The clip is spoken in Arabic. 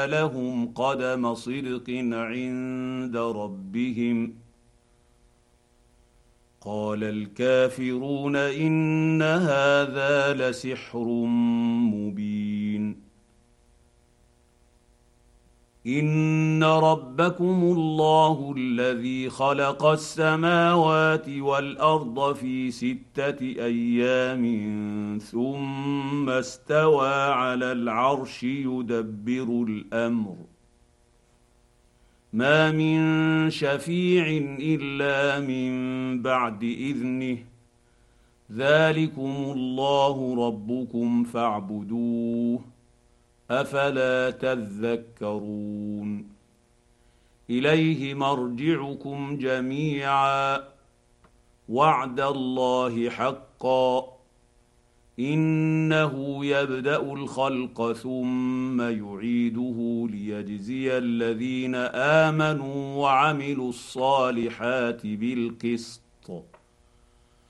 لهم قدم صدق عند ربهم. قال الكافرون إن هذا لسحر مبين. إن ربكم الله الذي خلق السماوات والأرض في 6 أيام ثم استوى على العرش يدبر الأمر. ما من شفيع إلا من بعد إذنه. ذلكم الله ربكم فاعبدوه. أفلا تذكرون. إليه مرجعكم جميعا وعد الله حقا. إنه يبدأ الخلق ثم يعيده ليجزي الذين آمنوا وعملوا الصالحات بالقسط